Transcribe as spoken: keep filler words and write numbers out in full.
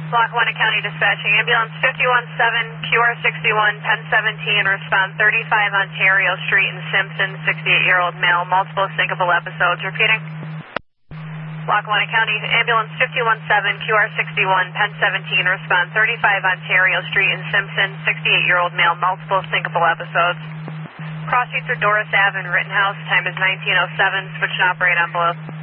Lackawanna County Dispatching, ambulance fifty-one seven, Q R sixty-one, Penn seventeen, respond thirty-five Ontario Street in Simpson, sixty-eight-year-old male, multiple syncopal episodes. Repeating. Lackawanna County, ambulance fifty-one seven, Q R sixty-one, Penn seventeen, respond thirty-five Ontario Street in Simpson, sixty-eight-year-old male, multiple syncopal episodes. Crossing through Doris Avenue, Rittenhouse, time is nineteen oh seven, switch to operate on below.